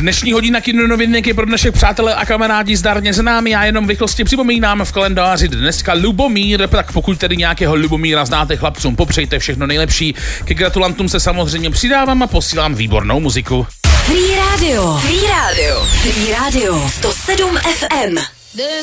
Dnešní hodina Kinonovinek je pro dnešek, přátelé a kamarádi, zdárně známi. Já jenom v rychlosti připomínám v kalendáři dneska Lubomír, tak pokud tedy nějakého Lubomíra znáte, chlapcům popřejte všechno nejlepší. Ke gratulantům se samozřejmě přidávám a posílám výbornou muziku. Free Radio 107 FM.